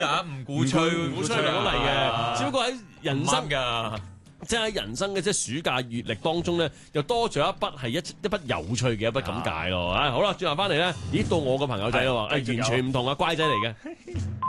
唔鼓吹鼓吹嚟嘅，只不過喺人生㗎。 即係喺人生嘅暑假閲歷當中咧，又多咗一筆係一筆有趣嘅一筆咁解咯。好啦，轉頭翻嚟咧，咦到我個朋友仔咯喎，完全唔同啊，乖仔嚟嘅。